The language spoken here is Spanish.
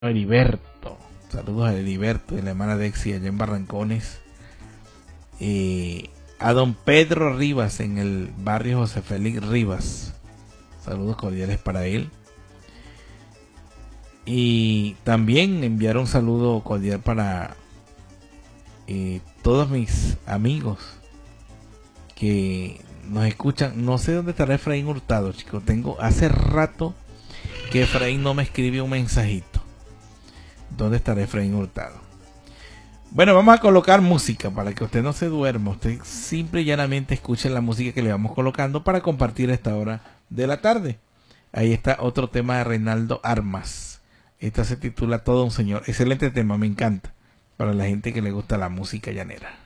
Heriberto. Saludos a Heriberto de la hermana Dexia allá en Barrancones. A don Pedro Rivas en el barrio José Félix Rivas. Saludos cordiales para él. Y también enviar un saludo cordial para todos mis amigos que nos escuchan. No sé dónde estará Efraín Hurtado, chicos. Hace rato que Efraín no me escribe un mensajito. ¿Dónde estará Efraín Hurtado? Bueno, vamos a colocar música para que usted no se duerma. Usted simple y llanamente escuche la música que le vamos colocando para compartir a esta hora de la tarde. Ahí está otro tema de Reinaldo Armas. Esta se titula Todo un Señor. Excelente tema, me encanta. Para la gente que le gusta la música llanera.